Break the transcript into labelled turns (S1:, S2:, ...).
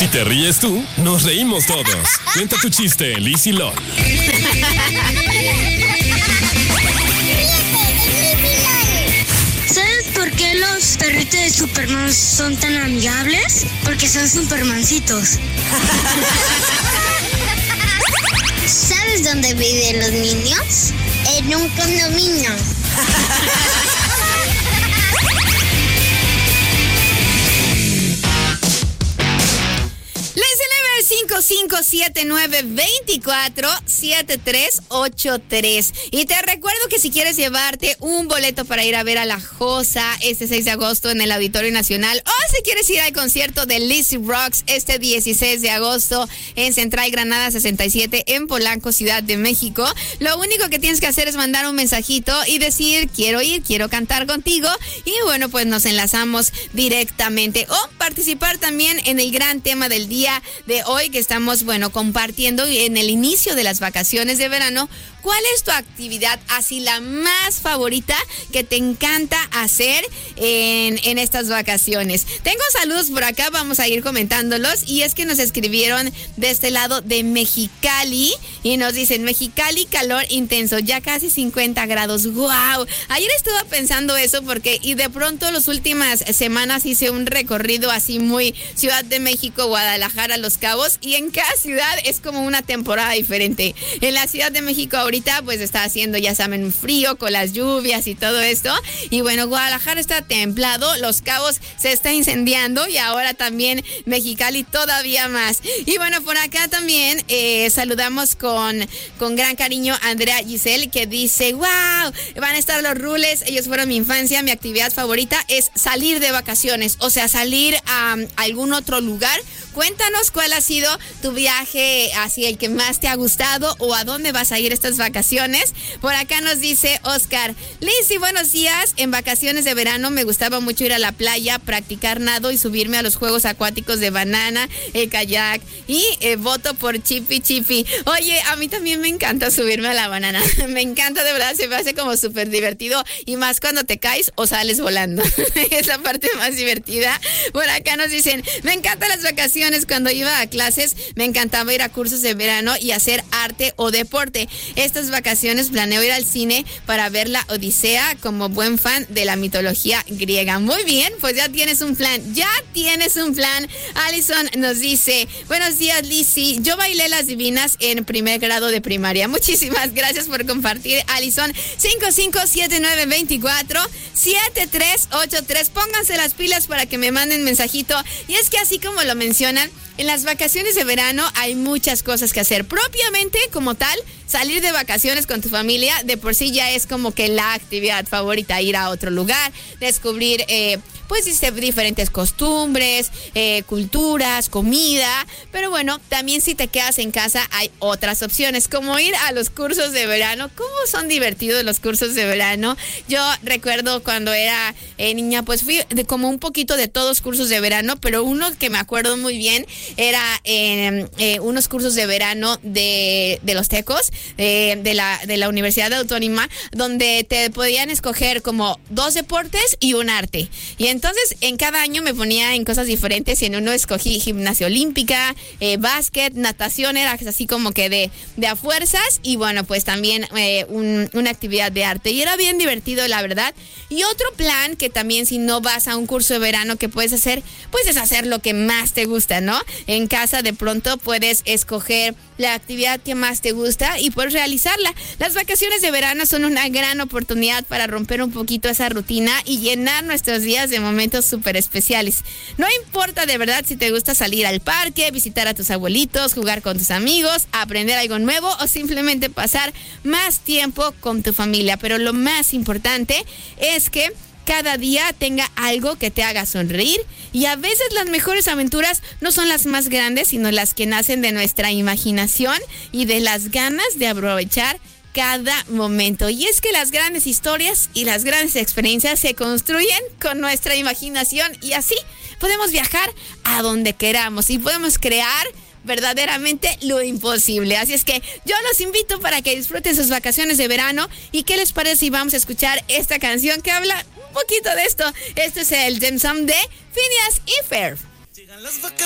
S1: Si te ríes tú, nos reímos todos. Cuenta tu chiste en Liz y LOL.
S2: ¿Sabes por qué los perritos de Superman son tan amigables? Porque son supermancitos. ¿Sabes dónde viven los niños? En un condominio.
S3: Les celebra el 5579247383. Y te recuerdo que si quieres llevarte un boleto para ir a ver a La Josa este 6 de agosto en el Auditorio Nacional, o si quieres ir al concierto de Lizzy Rocks este 16 de agosto en Central Granada 67 en Polanco, Ciudad de México, lo único que tienes que hacer es mandar un mensajito y decir quiero ir, quiero cantar contigo, y bueno, pues nos enlazamos directamente, o participar también en el gran tema del día de hoy que estamos, bueno, compartiendo en el inicio de las vacaciones de verano. ¿Cuál es tu actividad así la más favorita que te encanta hacer en estas vacaciones? Tengo saludos por acá, vamos a ir comentándolos, y es que nos escribieron de este lado de Mexicali y nos dicen: Mexicali, calor intenso, ya casi 50 grados. ¡Wow! Ayer estuve pensando eso porque y de pronto las últimas semanas hice un recorrido así muy Ciudad de México, Guadalajara, Los Cabos, y en cada ciudad es como una temporada diferente. En la Ciudad de México ahorita pues está haciendo, ya saben, frío con las lluvias y todo esto, y bueno, Guadalajara está templado, Los Cabos se está incendiando, y ahora también Mexicali todavía más. Y bueno, por acá también saludamos con gran cariño a Andrea Giselle, que dice: wow, van a estar los rules, ellos fueron mi infancia, mi actividad favorita es salir de vacaciones, o sea, salir a algún otro lugar. Cuéntanos cuál ha sido tu viaje, así el que más te ha gustado, o a dónde vas a ir estas vacaciones. Por acá nos dice Oscar: Lizzy, buenos días. En vacaciones de verano me gustaba mucho ir a la playa, practicar nado y subirme a los juegos acuáticos de banana, el kayak, y voto por Chippy Chippy. Oye, a mí también me encanta subirme a la banana. Me encanta, de verdad, se me hace como súper divertido, y más cuando te caes o sales volando. Es la parte más divertida. Por acá nos dicen: me encantan las vacaciones. Cuando iba a clases me encantaba ir a cursos de verano y hacer arte o deporte. Estas vacaciones planeo ir al cine para ver la Odisea como buen fan de la mitología griega. Muy bien, pues ya tienes un plan, Alison nos dice: buenos días, Lizzy, yo bailé las divinas en primer grado de primaria. Muchísimas gracias por compartir, Alison. 5579247383. Pónganse las pilas para que me manden mensajito. Y es que así como lo mencionan, en las vacaciones de verano hay muchas cosas que hacer. Propiamente, como tal, salir de vacaciones con tu familia de por sí ya es como que la actividad favorita, ir a otro lugar, descubrir pues diferentes costumbres, culturas, comida. Pero bueno, también si te quedas en casa hay otras opciones, como ir a los cursos de verano. ¿Cómo son divertidos los cursos de verano? Yo recuerdo cuando era niña, pues fui como un poquito de todos cursos de verano, pero uno que me acuerdo muy bien era unos cursos de verano de los Tecos, de la Universidad Autónoma, donde te podían escoger como 2 deportes y un arte. Y entonces en cada año me ponía en cosas diferentes, y en uno escogí gimnasia olímpica, básquet, natación, era así como que de a fuerzas, y bueno, pues también una actividad de arte, y era bien divertido, la verdad. Y otro plan que también, si no vas a un curso de verano, que puedes hacer, pues es hacer lo que más te gusta, ¿no? En casa de pronto puedes escoger la actividad que más te gusta y puedes realizarla. Las vacaciones de verano son una gran oportunidad para romper un poquito esa rutina y llenar nuestros días de momentos súper especiales. No importa de verdad si te gusta salir al parque, visitar a tus abuelitos, jugar con tus amigos, aprender algo nuevo o simplemente pasar más tiempo con tu familia. Pero lo más importante es que cada día tenga algo que te haga sonreír, y a veces las mejores aventuras no son las más grandes, sino las que nacen de nuestra imaginación y de las ganas de aprovechar cada momento. Y es que las grandes historias y las grandes experiencias se construyen con nuestra imaginación, y así podemos viajar a donde queramos y podemos crear verdaderamente lo imposible. Así es que yo los invito para que disfruten sus vacaciones de verano. ¿Y qué les parece si vamos a escuchar esta canción que habla un poquito de esto? Este es el Them Some de Phineas y Ferb.